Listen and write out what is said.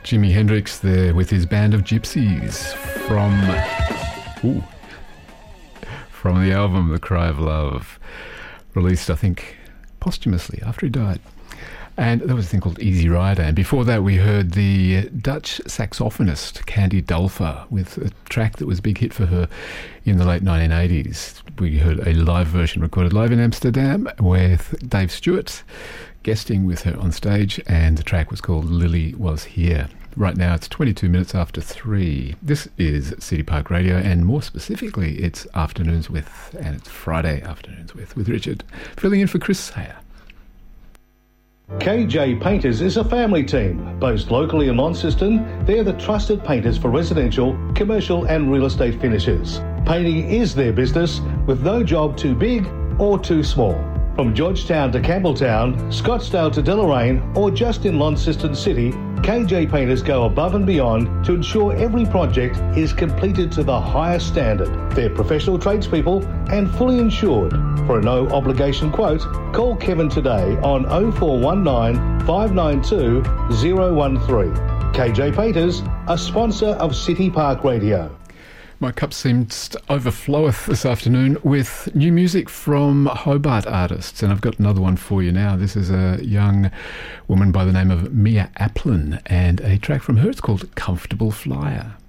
Jimi Hendrix there with his band of gypsies from the album The Cry of Love, released I think posthumously after he died. And there was a thing called Easy Rider. And before that, we heard the Dutch saxophonist Candy Dulfer with a track that was a big hit for her in the late 1980s. We heard a live version recorded live in Amsterdam with Dave Stewart guesting with her on stage, and the track was called Lily Was Here. Right now, it's 22 minutes after 3. This is City Park Radio, and more specifically, it's Afternoons With, and it's Friday Afternoons With Richard, filling in for Chris Sayer. KJ Painters is a family team, based locally in Launceston. They're the trusted painters for residential, commercial and real estate finishes. Painting is their business, with no job too big or too small. From Georgetown to Campbelltown, Scottsdale to Deloraine, or just in Launceston City, KJ Painters go above and beyond to ensure every project is completed to the highest standard. They're professional tradespeople and fully insured. For a no-obligation quote, call Kevin today on 0419 592 013. KJ Painters, a sponsor of City Park Radio. My cup seems to overfloweth this afternoon with new music from Hobart artists, and I've got another one for you now. This is a young woman by the name of Mia Aplin, and a track from her, it's called Comfortable Flyer.